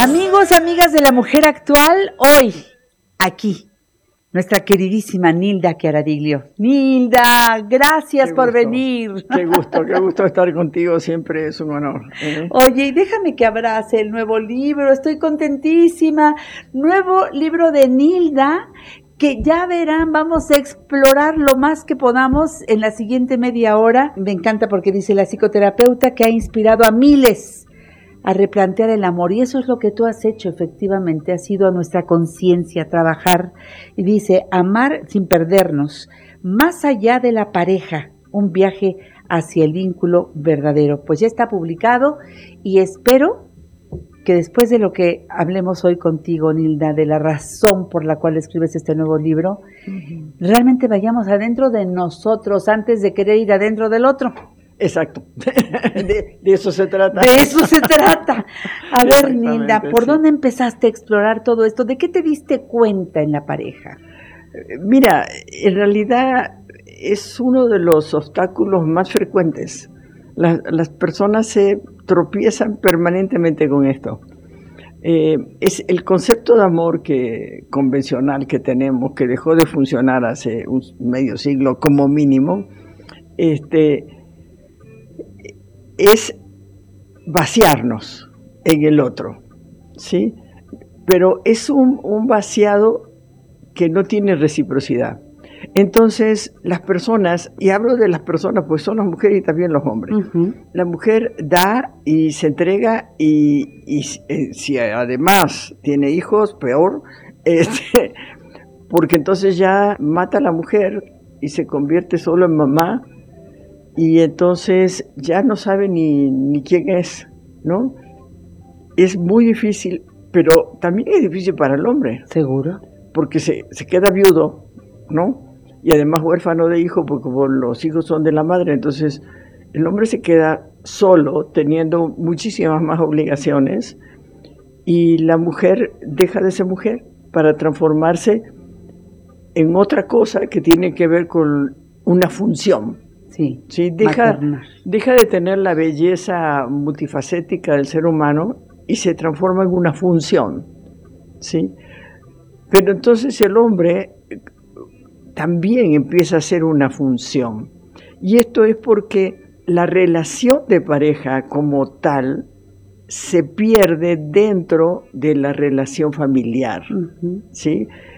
Amigos, amigas de la mujer actual, hoy, aquí, nuestra queridísima Nilda Chiaradiglio. Nilda, gracias por venir. Qué gusto estar contigo, siempre es un honor. Oye, y déjame que abrace el nuevo libro, estoy contentísima. Nuevo libro de Nilda, que ya verán, vamos a explorar lo más que podamos en la siguiente media hora. Me encanta porque dice la psicoterapeuta que ha inspirado a miles a replantear el amor, y eso es lo que tú has hecho efectivamente, has ido a nuestra conciencia a trabajar, y dice, amar sin perdernos, más allá de la pareja, un viaje hacia el vínculo verdadero. Pues ya está publicado, y espero que después de lo que hablemos hoy contigo, Nilda, de la razón por la cual escribes este nuevo libro, realmente vayamos adentro de nosotros antes de querer ir adentro del otro. Exacto, de eso se trata. De eso se trata. A ver, Nilda, ¿por dónde empezaste a explorar todo esto? ¿De qué te diste cuenta en la pareja? Mira, en realidad es uno de los obstáculos más frecuentes. Las personas se tropiezan permanentemente con esto. Es el concepto de amor convencional que tenemos, que dejó de funcionar hace un medio siglo como mínimo, es vaciarnos en el otro, ¿sí? Pero es un vaciado que no tiene reciprocidad. Entonces, las personas, y hablo de las personas, pues son las mujeres y también los hombres. La mujer da y se entrega, y si además tiene hijos, peor, porque entonces ya mata a la mujer y se convierte solo en mamá, y entonces ya no sabe ni quién es, ¿no? Es muy difícil, pero también es difícil para el hombre. ¿Seguro? Porque se queda viudo, ¿no? Y además huérfano de hijo, porque los hijos son de la madre, entonces el hombre se queda solo, teniendo muchísimas más obligaciones, y la mujer deja de ser mujer para transformarse en otra cosa que tiene que ver con una función. Sí, deja de tener la belleza multifacética del ser humano y se transforma en una función, ¿sí? Pero entonces el hombre también empieza a ser una función. Y esto es porque la relación de pareja como tal se pierde dentro de la relación familiar, ¿sí?